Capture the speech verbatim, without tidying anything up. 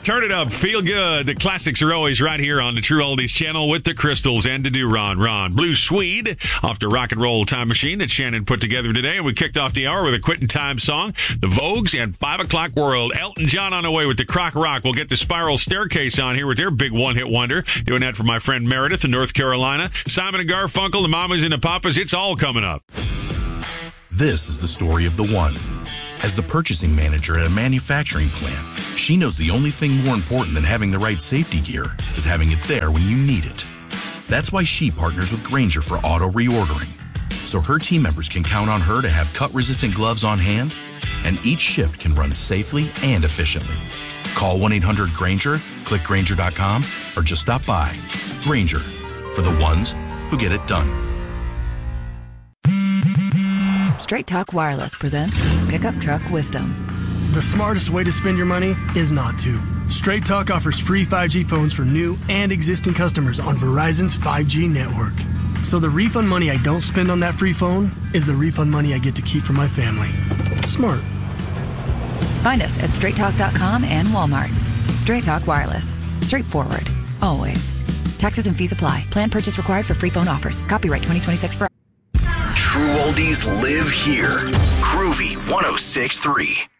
Turn it up. Feel good. The classics are always right here on the True Oldies channel with the Crystals and to do Ron Ron. Blue Swede off the Rock and Roll Time Machine that Shannon put together today. And we kicked off the hour with a Quitting Time song, The Vogues, and five o'clock World. Elton John on the way with the Croc Rock. We'll get the Spiral Staircase on here with their big one-hit wonder. Doing that for my friend Meredith in North Carolina. Simon and Garfunkel, the Mamas and the Papas. It's all coming up. This is the story of the one. As the purchasing manager at a manufacturing plant, she knows the only thing more important than having the right safety gear is having it there when you need it. That's why she partners with Grainger for auto reordering, so her team members can count on her to have cut-resistant gloves on hand, and each shift can run safely and efficiently. Call one eight hundred Grainger, click Grainger dot com, or just stop by. Grainger, for the ones who get it done. Straight Talk Wireless presents Pickup Truck Wisdom. The smartest way to spend your money is not to. Straight Talk offers free five G phones for new and existing customers on Verizon's five G network. So the refund money I don't spend on that free phone is the refund money I get to keep for my family. Smart. Find us at straight talk dot com and Walmart. Straight Talk Wireless. Straightforward. Always. Taxes and fees apply. Plan purchase required for free phone offers. Copyright twenty twenty-six for True Oldies live here. Groovy one oh six point three.